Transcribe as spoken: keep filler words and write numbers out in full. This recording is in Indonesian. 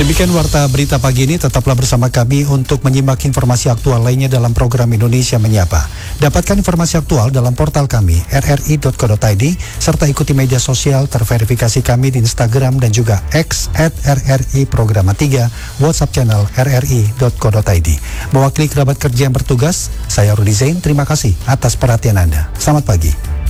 Demikian Warta Berita Pagi ini, tetaplah bersama kami untuk menyimak informasi aktual lainnya dalam program Indonesia Menyapa. Dapatkan informasi aktual dalam portal kami r r i dot co dot i d serta ikuti media sosial terverifikasi kami di Instagram dan juga X at r r i programa tiga, WhatsApp channel r r i dot co dot i d. Mewakili kerabat kerja yang bertugas, saya Rudi Zain, terima kasih atas perhatian Anda. Selamat pagi.